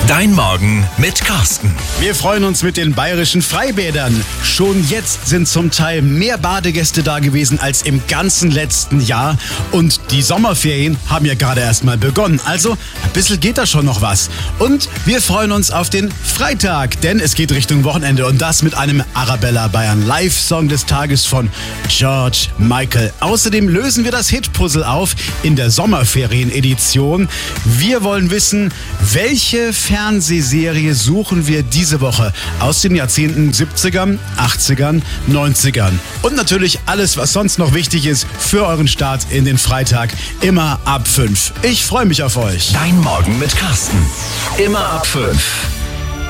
Dein Morgen mit Carsten. Wir freuen uns mit den bayerischen Freibädern. Schon jetzt sind zum Teil mehr Badegäste da gewesen als im ganzen letzten Jahr. Und die Sommerferien haben ja gerade erst mal begonnen. Also ein bisschen geht da schon noch was. Und wir freuen uns auf den Freitag, denn es geht Richtung Wochenende. Und das mit einem Arabella Bayern Live-Song des Tages von George Michael. Außerdem lösen wir das Hit-Puzzle auf in der Sommerferien-Edition. Wir wollen wissen, welche Fernsehserie suchen wir diese Woche aus den Jahrzehnten 70ern, 80ern, 90ern. Und natürlich alles, was sonst noch wichtig ist für euren Start in den Freitag, immer ab 5. Ich freue mich auf euch. Dein Morgen mit Carsten. Immer ab 5.